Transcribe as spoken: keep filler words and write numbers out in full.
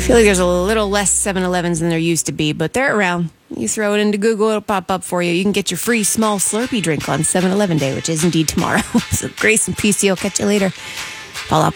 feel like there's a little less seven elevens than there used to be, but they're around. You throw it into Google, it'll pop up for you. You can get your free small Slurpee drink on seven eleven Day, which is indeed tomorrow. So grace and peace to you. I'll catch you later. Follow up.